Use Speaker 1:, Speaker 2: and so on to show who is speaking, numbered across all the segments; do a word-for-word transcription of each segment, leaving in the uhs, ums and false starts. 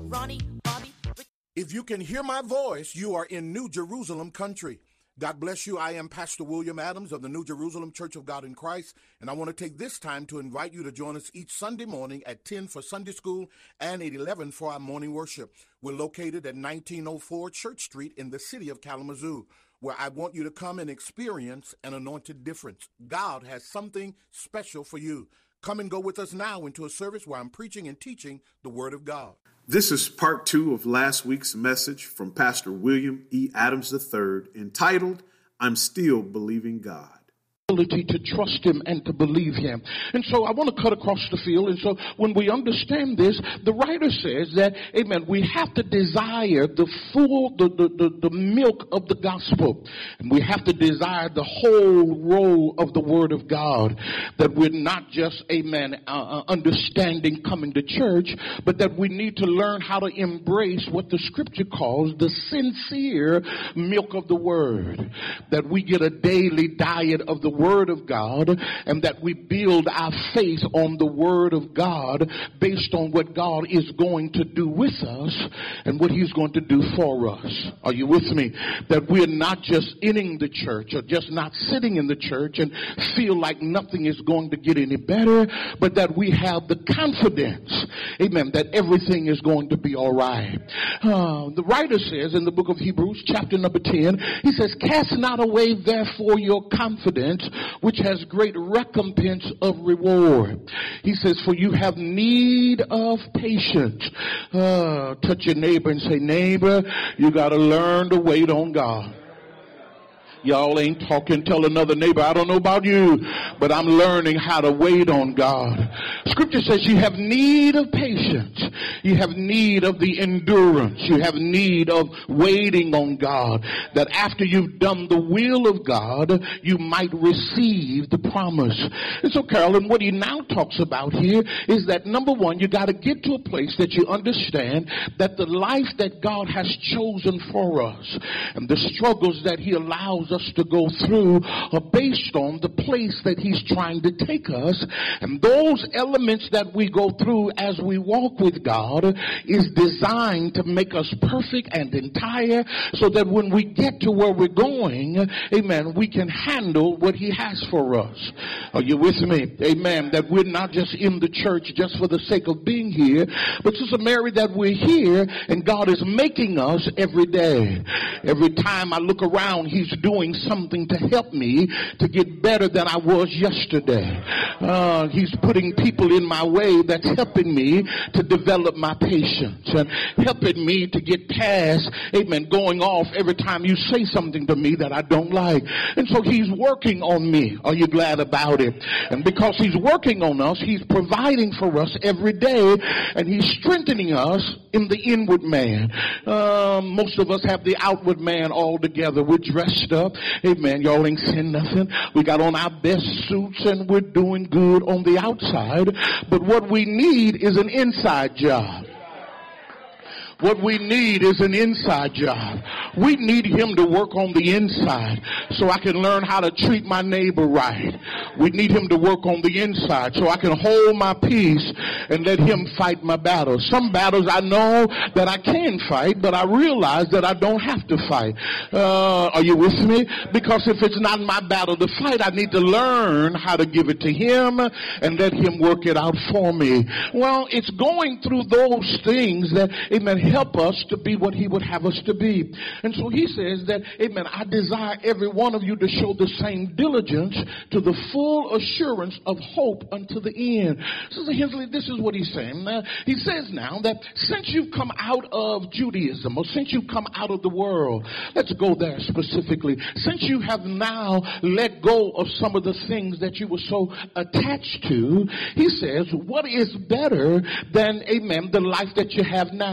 Speaker 1: Ronnie, Bobby.
Speaker 2: If you can hear my voice, you are in New Jerusalem country. God bless you. I am Pastor William Adams of the New Jerusalem Church of God in Christ, and I want to take this time to invite you to join us each Sunday morning at ten for Sunday school and at eleven for our morning worship. We're located at nineteen oh four Church Street in the city of Kalamazoo, where I want you to come and experience an anointed difference. God has something special for you. Come and go with us now into a service where I'm preaching and teaching the Word of God.
Speaker 3: This is part two of last week's message from Pastor William E. Adams the third, entitled, I'm Still Believing God.
Speaker 4: Ability to trust him and to believe him. And so I want to cut across the field. And so when we understand this, the writer says that, amen, we have to desire the full, the, the, the, the milk of the gospel. And we have to desire the whole roll of the word of God. That we're not just, amen, uh, understanding coming to church, but that we need to learn how to embrace what the scripture calls the sincere milk of the word. That we get a daily diet of the Word of God, and that we build our faith on the Word of God based on what God is going to do with us and what he's going to do for us. Are you with me? That we're not just in the church or just not sitting in the church and feel like nothing is going to get any better, but that we have the confidence, amen, that everything is going to be all right. Uh, the writer says in the book of Hebrews, chapter number ten, he says, cast not away therefore your confidence, which has great recompense of reward. He says, for you have need of patience. Uh, touch your neighbor and say, neighbor, you got to learn to wait on God. Y'all ain't talking. Tell another neighbor, I don't know about you, but I'm learning how to wait on God. Scripture says you have need of patience. You have need of the endurance. You have need of waiting on God. That after you've done the will of God, you might receive the promise. And so, Carolyn, what he now talks about here is that, number one, you got to get to a place that you understand that the life that God has chosen for us and the struggles that he allows us us to go through are based on the place that he's trying to take us. And those elements that we go through as we walk with God is designed to make us perfect and entire so that when we get to where we're going, amen, we can handle what he has for us. Are you with me? Amen. That we're not just in the church just for the sake of being here, but Sister Mary, that we're here and God is making us every day. Every time I look around, he's doing something to help me to get better than I was yesterday. Uh, he's putting people in my way that's helping me to develop my patience and helping me to get past, amen, going off every time you say something to me that I don't like. And so he's working on me. Are you glad about it? And because he's working on us, he's providing for us every day, and he's strengthening us in the inward man. Uh, most of us have the outward man all together. We're dressed up. Amen. Y'all ain't saying nothing. We got on our best suits and we're doing good on the outside. But what we need is an inside job. What we need is an inside job. We need him to work on the inside so I can learn how to treat my neighbor right. We need him to work on the inside so I can hold my peace and let him fight my battles. Some battles I know that I can fight, but I realize that I don't have to fight. Uh, are you with me? Because if it's not my battle to fight, I need to learn how to give it to him and let him work it out for me. Well, it's going through those things that, amen, help us to be what he would have us to be. And so he says that, amen, I desire every one of you to show the same diligence to the full assurance of hope unto the end. Sister Hensley, this is what he's saying. Uh, he says now that since you've come out of Judaism, or since you've come out of the world, let's go there specifically. Since you have now let go of some of the things that you were so attached to, he says, what is better than, amen, the life that you have now?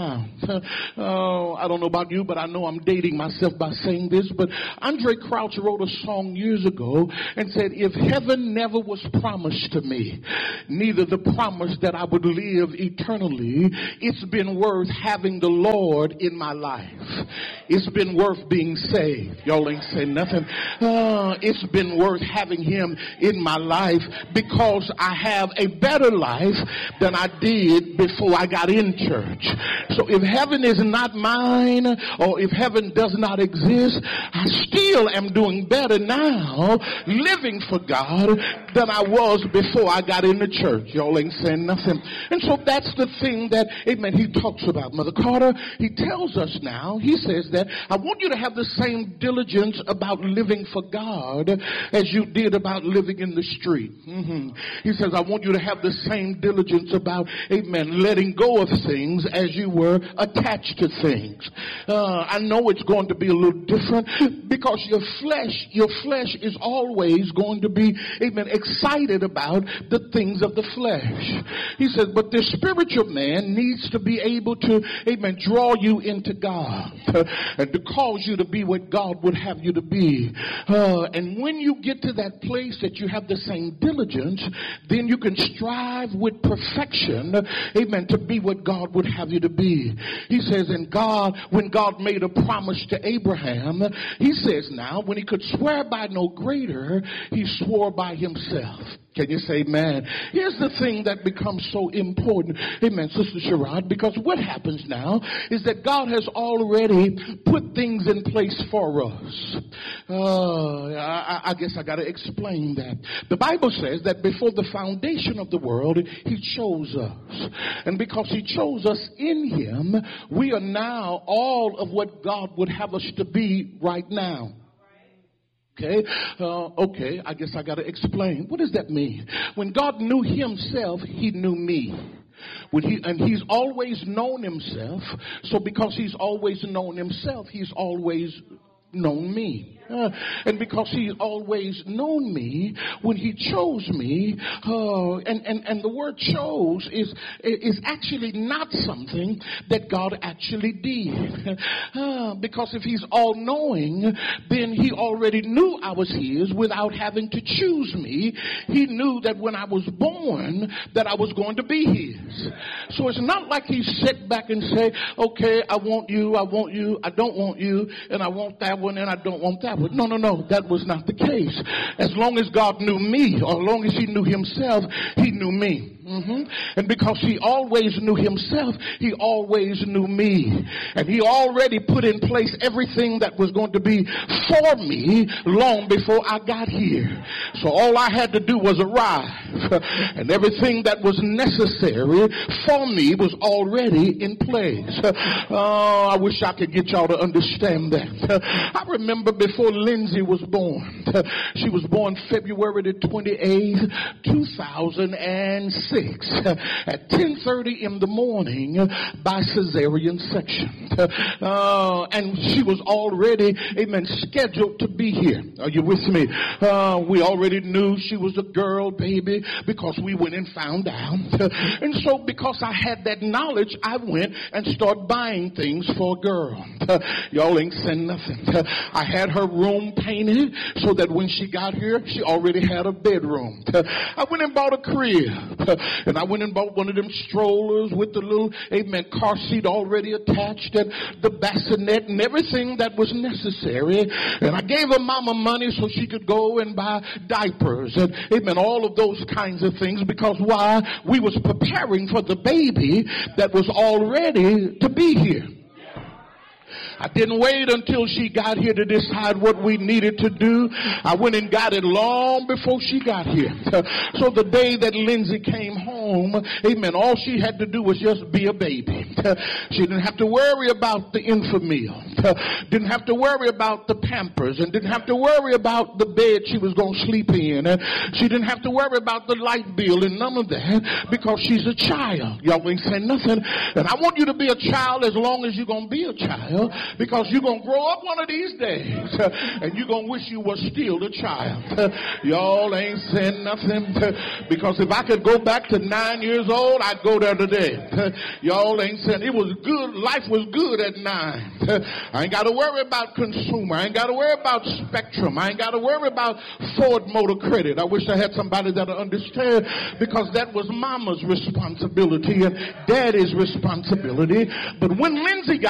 Speaker 4: Uh, I don't know about you, but I know I'm dating myself by saying this, but Andre Crouch wrote a song years ago and said, if heaven never was promised to me, neither the promise that I would live eternally, it's been worth having the Lord in my life. It's been worth being saved. Y'all ain't saying nothing. Uh, it's been worth having him in my life because I have a better life than I did before I got in church. So if heaven is not mine, or if heaven does not exist, I still am doing better now living for God than I was before I got in the church. Y'all ain't saying nothing. And so that's the thing that, amen, he talks about. Mother Carter, he tells us now, he says that I want you to have the same diligence about living for God as you did about living in the street. Mm-hmm. He says, I want you to have the same diligence about, amen, letting go of things as you were attached to things. Uh, I know it's going to be a little different because your flesh, your flesh is always going to be, amen, excited about the things of the flesh. He says, but the spiritual man needs to be able to, amen, draw you into God uh, and to cause you to be what God would have you to be. Uh, and when you get to that place that you have the same diligence, then you can strive with perfection, amen, to be what God would have you to be. He says, and God, when God made a promise to Abraham, he says now, when he could swear by no greater, he swore by himself. Can you say amen? Here's the thing that becomes so important. Amen, Sister Sherrod, because what happens now is that God has already put things in place for us. Uh, I, I guess I got to explain that. The Bible says that before the foundation of the world, he chose us. And because he chose us in him, we are now all of what God would have us to be right now. Okay, uh, okay, I guess I got to explain. What does that mean? When God knew himself, he knew me. When he, and he's always known himself. So because he's always known himself, he's always known me. Uh, and because he's always known me, when he chose me, uh, and, and, and the word chose is, is actually not something that God actually did. Uh, because if he's all-knowing, then he already knew I was his without having to choose me. He knew that when I was born, that I was going to be his. So it's not like he sit back and say, okay, I want you, I want you, I don't want you, and I want that one, and I don't want that one. No, no, no, that was not the case. As long as God knew me, or as long as he knew himself, he knew me. Mm-hmm. And because he always knew himself, he always knew me. And he already put in place everything that was going to be for me long before I got here. So all I had to do was arrive. And everything that was necessary for me was already in place. Oh, I wish I could get y'all to understand that. I remember before Lindsay was born. She was born February the twenty-eighth, two thousand six. At ten thirty in the morning by cesarean section. Uh, and she was already, amen, scheduled to be here. Are you with me? Uh, we already knew she was a girl baby because we went and found out. And so because I had that knowledge, I went and started buying things for a girl. Y'all ain't saying nothing. I had her room painted so that when she got here, she already had a bedroom. I went and bought a crib. And I went and bought one of them strollers with the little, amen, car seat already attached and the bassinet and everything that was necessary. And I gave her mama money so she could go and buy diapers and, amen, all of those kinds of things. Because why? We was preparing for the baby that was already to be here. I didn't wait until she got here to decide what we needed to do. I went and got it long before she got here. So the day that Lindsay came home, amen, all she had to do was just be a baby. She didn't have to worry about the Infomeal. Uh, didn't have to worry about the Pampers and didn't have to worry about the bed she was going to sleep in. Uh, she didn't have to worry about the light bill and none of that because she's a child. Y'all ain't saying nothing. And I want you to be a child as long as you're going to be a child, because you're going to grow up one of these days uh, and you're going to wish you were still a child. Uh, y'all ain't saying nothing, uh, because if I could go back to nine years old, I'd go there today. Uh, y'all ain't saying it was good. Life was good at nine. Uh, I ain't got to worry about consumer. I ain't got to worry about Spectrum. I ain't got to worry about Ford Motor Credit. I wish I had somebody that'll understand, because that was mama's responsibility and daddy's responsibility. But when Lindsay got